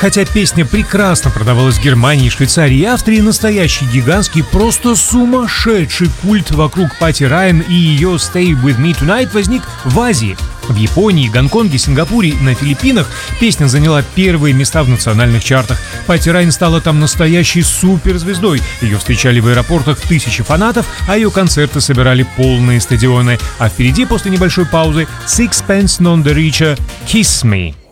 Хотя песня прекрасно продавалась в Германии, Швейцарии и Австрии, настоящий гигантский, просто сумасшедший культ вокруг Пати Райан и ее «Stay With Me Tonight» возник в Азии. В Японии, Гонконге, Сингапуре и на Филиппинах песня заняла первые места в национальных чартах. Пати Райан стала там настоящей суперзвездой. Ее встречали в аэропортах тысячи фанатов, а ее концерты собирали полные стадионы. А впереди, после небольшой паузы, Sixpence None the Richer, «Kiss Me».